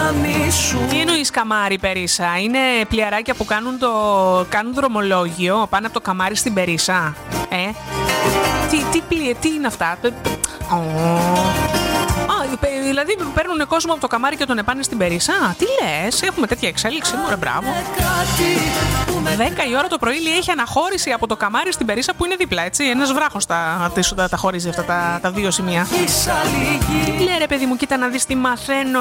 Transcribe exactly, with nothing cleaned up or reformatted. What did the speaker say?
Τι εννοείς καμάρι, Περίσσα? Είναι πλιαράκια που κάνουν, το... κάνουν δρομολόγιο, πάνε από το καμάρι στην Περίσσα. Ε? Τι, τι, πλιε, τι είναι αυτά? Oh. Α, δηλαδή παίρνουν κόσμο από το καμάρι και τον επάνε στην Περίσσα. Τι λες? Έχουμε τέτοια εξέλιξη? Μωρέ, μπράβο. δέκα η ώρα το πρωί έχει αναχώρηση από το καμάρι στην Περίσσα που είναι δίπλα, έτσι. Ένας βράχος τα, τα, τα χωρίζει αυτά τα, τα δύο σημεία. Τι λέει, ρε παιδί μου, κοίτα να δεις τι μαθαίνω